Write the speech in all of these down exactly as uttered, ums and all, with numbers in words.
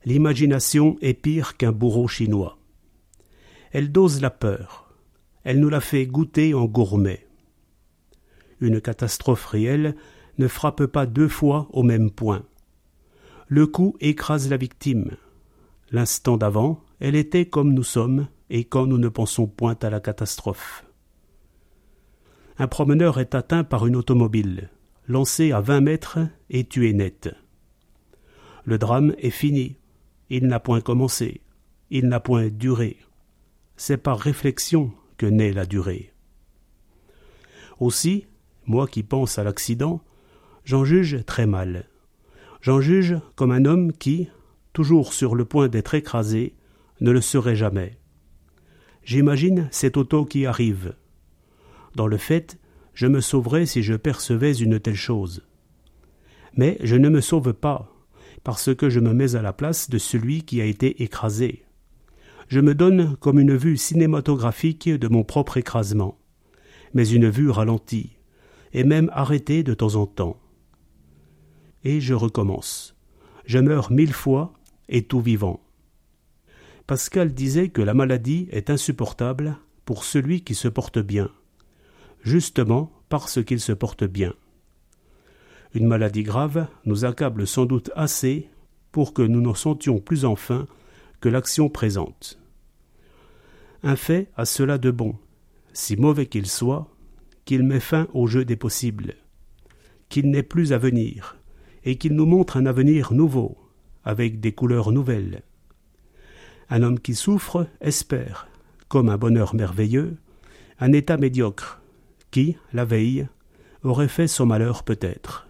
L'imagination est pire qu'un bourreau chinois. Elle dose la peur. Elle nous la fait goûter en gourmet. Une catastrophe réelle ne frappe pas deux fois au même point. Le coup écrase la victime. L'instant d'avant, elle était comme nous sommes et quand nous ne pensons point à la catastrophe. Un promeneur est atteint par une automobile, lancé à vingt mètres et tué net. Le drame est fini. Il n'a point commencé. Il n'a point duré. C'est par réflexion que naît la durée. Aussi, moi qui pense à l'accident, j'en juge très mal. J'en juge comme un homme qui, toujours sur le point d'être écrasé, ne le serait jamais. J'imagine cette auto qui arrive. Dans le fait, je me sauverais si je percevais une telle chose. Mais je ne me sauve pas, parce que je me mets à la place de celui qui a été écrasé. Je me donne comme une vue cinématographique de mon propre écrasement, mais une vue ralentie, et même arrêtée de temps en temps. Et je recommence. Je meurs mille fois, et tout vivant. Pascal disait que la maladie est insupportable pour celui qui se porte bien, justement parce qu'il se porte bien. Une maladie grave nous accable sans doute assez pour que nous n'en sentions plus enfin que l'action présente. Un fait a cela de bon, si mauvais qu'il soit, qu'il met fin au jeu des possibles, qu'il n'est plus à venir, et qu'il nous montre un avenir nouveau, avec des couleurs nouvelles. Un homme qui souffre espère, comme un bonheur merveilleux, un état médiocre, qui, la veille, aurait fait son malheur peut-être.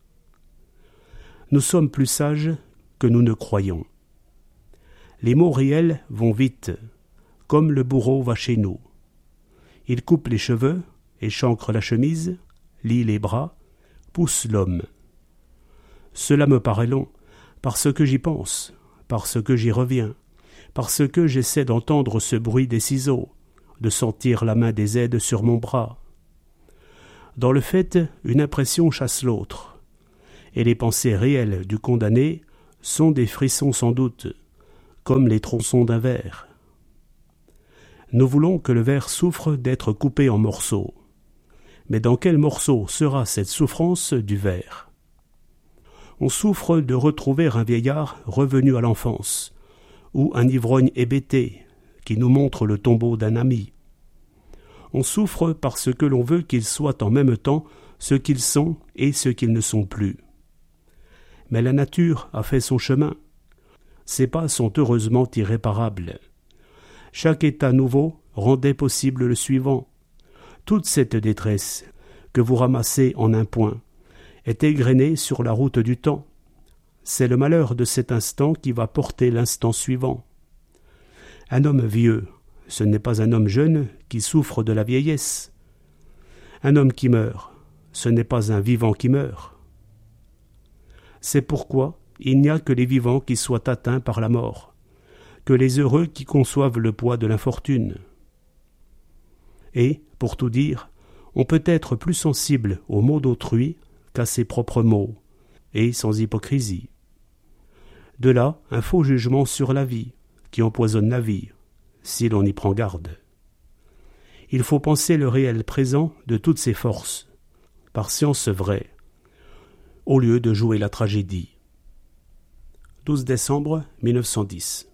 Nous sommes plus sages que nous ne croyons. Les mots réels vont vite, comme le bourreau va chez nous. Il coupe les cheveux, échancre la chemise, lie les bras, pousse l'homme. Cela me paraît long, parce que j'y pense, parce que j'y reviens, parce que j'essaie d'entendre ce bruit des ciseaux, de sentir la main des aides sur mon bras. Dans le fait, une impression chasse l'autre, et les pensées réelles du condamné sont des frissons sans doute, comme les tronçons d'un verre. Nous voulons que le verre souffre d'être coupé en morceaux. Mais dans quel morceau sera cette souffrance du verre ? On souffre de retrouver un vieillard revenu à l'enfance, ou un ivrogne hébété qui nous montre le tombeau d'un ami. On souffre parce que l'on veut qu'ils soient en même temps ce qu'ils sont et ce qu'ils ne sont plus. Mais la nature a fait son chemin. Ces pas sont heureusement irréparables. Chaque état nouveau rendait possible le suivant. Toute cette détresse que vous ramassez en un point est égrenée sur la route du temps. C'est le malheur de cet instant qui va porter l'instant suivant. Un homme vieux, ce n'est pas un homme jeune qui souffre de la vieillesse. Un homme qui meurt, ce n'est pas un vivant qui meurt. C'est pourquoi il n'y a que les vivants qui soient atteints par la mort, que les heureux qui conçoivent le poids de l'infortune. Et, pour tout dire, on peut être plus sensible aux maux d'autrui qu'à ses propres maux, et sans hypocrisie. De là, un faux jugement sur la vie, qui empoisonne la vie, si l'on y prend garde. Il faut penser le réel présent de toutes ses forces, par science vraie, au lieu de jouer la tragédie. douze décembre mille neuf cent dix.